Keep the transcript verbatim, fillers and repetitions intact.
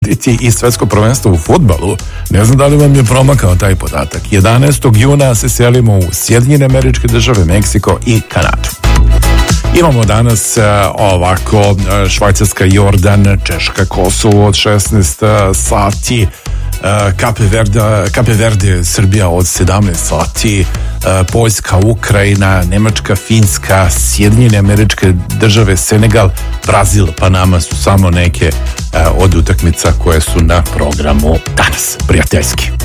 biti i svetsko prvenstvo u fudbalu. Ne znam da li vam je promakao taj podatak. jedanaestog juna se selimo u Sjedinjene Američke Države, Meksiko i Kanadu. Imamo danas ovako Švajcarska, Jordan, Češka, Kosovo od šesnaest sati, Kape Verde, Kape Verde, Srbija od sedamnaest sati, Poljska, Ukrajina, Nemačka, Finska, Sjedinjene Američke Države, Senegal, Brazil, Panama su samo neke od utakmica koje su na programu danas. Prijateljski.